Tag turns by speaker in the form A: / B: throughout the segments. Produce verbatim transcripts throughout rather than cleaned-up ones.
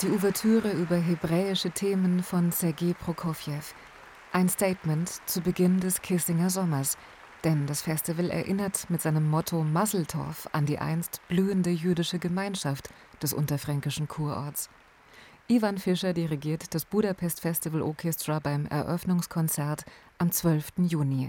A: Die Ouvertüre über hebräische Themen von Sergei Prokofjew. Ein Statement zu Beginn des Kissinger Sommers, denn das Festival erinnert mit seinem Motto Mazel Tov an die einst blühende jüdische Gemeinschaft des unterfränkischen Kurorts. Ivan Fischer dirigiert das Budapest Festival Orchestra beim Eröffnungskonzert am zwölften Juni.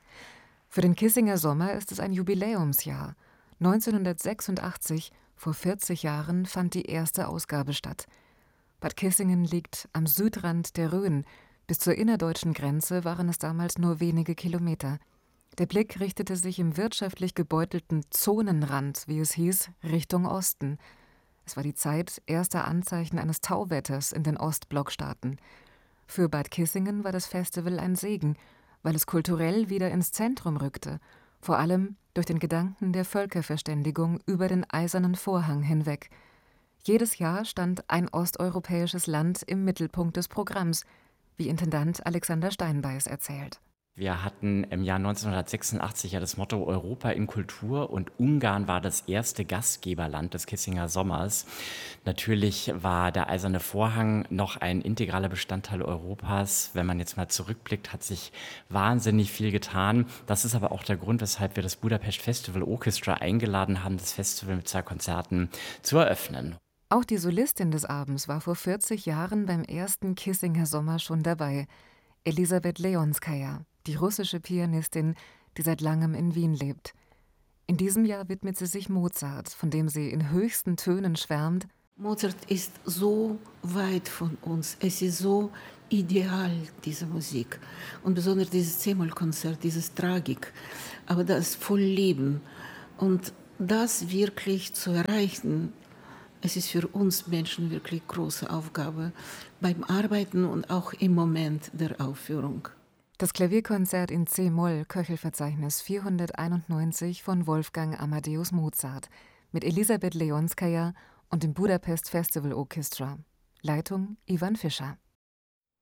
A: Für den Kissinger Sommer ist es ein Jubiläumsjahr. neunzehnhundertsechsundachtzig, vor vierzig Jahren, fand die erste Ausgabe statt. Bad Kissingen liegt am Südrand der Rhön. Bis zur innerdeutschen Grenze waren es damals nur wenige Kilometer. Der Blick richtete sich im wirtschaftlich gebeutelten Zonenrand, wie es hieß, Richtung Osten. Es war die Zeit erster Anzeichen eines Tauwetters in den Ostblockstaaten. Für Bad Kissingen war das Festival ein Segen, weil es kulturell wieder ins Zentrum rückte, vor allem durch den Gedanken der Völkerverständigung über den Eisernen Vorhang hinweg. Jedes Jahr stand ein osteuropäisches Land im Mittelpunkt des Programms, wie Intendant Alexander Steinbeiß erzählt.
B: Wir hatten im Jahr neunzehnhundertsechsundachtzig ja das Motto Europa in Kultur und Ungarn war das erste Gastgeberland des Kissinger Sommers. Natürlich war der Eiserne Vorhang noch ein integraler Bestandteil Europas. Wenn man jetzt mal zurückblickt, hat sich wahnsinnig viel getan. Das ist aber auch der Grund, weshalb wir das Budapest Festival Orchestra eingeladen haben, das Festival mit zwei Konzerten zu eröffnen.
A: Auch die Solistin des Abends war vor vierzig Jahren beim ersten Kissinger Sommer schon dabei, Elisabeth Leonskaja, die russische Pianistin, die seit langem in Wien lebt. In diesem Jahr widmet sie sich Mozart, von dem sie in höchsten Tönen schwärmt.
C: Mozart ist so weit von uns, es ist so ideal, diese Musik. Und besonders dieses C-Moll-Konzert, dieses Tragik, aber das voll Leben. Und das wirklich zu erreichen, es ist für uns Menschen wirklich große Aufgabe beim Arbeiten und auch im Moment der Aufführung.
A: Das Klavierkonzert in C-Moll, Köchelverzeichnis vierhunderteinundneunzig von Wolfgang Amadeus Mozart mit Elisabeth Leonskaja und dem Budapest Festival Orchestra. Leitung Ivan Fischer.